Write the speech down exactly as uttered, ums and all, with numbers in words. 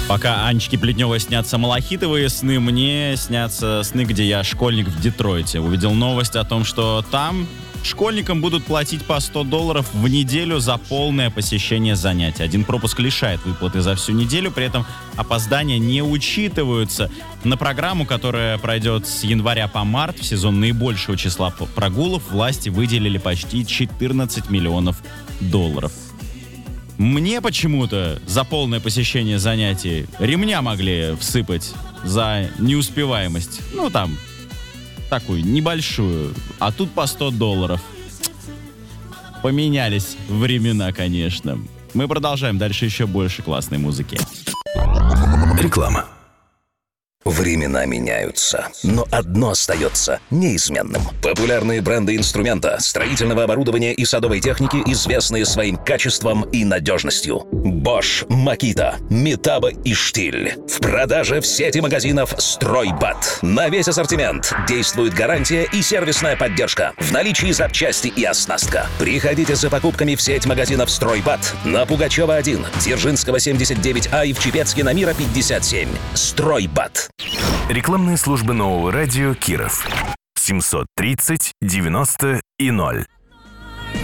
Пока Анечке Плетневой снятся малахитовые сны, мне снятся сны, где я школьник в Детройте. Увидел новость о том, что там школьникам будут платить по сто долларов в неделю за полное посещение занятий. Один пропуск лишает выплаты за всю неделю, при этом опоздания не учитываются. На программу, которая пройдет с января по март, в сезон наибольшего числа прогулов, власти выделили почти четырнадцать миллионов долларов. Мне почему-то за полное посещение занятий ремня могли всыпать за неуспеваемость. Ну, там, такую небольшую. А тут по сто долларов. Поменялись времена, конечно. Мы продолжаем. Дальше еще больше классной музыки. Реклама. Времена меняются, но одно остается неизменным. Популярные бренды инструмента, строительного оборудования и садовой техники, известные своим качеством и надежностью. Bosch, Makita, Metabo и Штиль. В продаже в сети магазинов «Стройбат». На весь ассортимент действует гарантия и сервисная поддержка. В наличии запчасти и оснастка. Приходите за покупками в сеть магазинов «Стройбат» на Пугачева один, Дзержинского семьдесят девять А и в Чепецке на Мира пятьдесят семь. «Стройбат». Рекламные службы нового радио Киров. семьсот тридцать девяносто и ноль.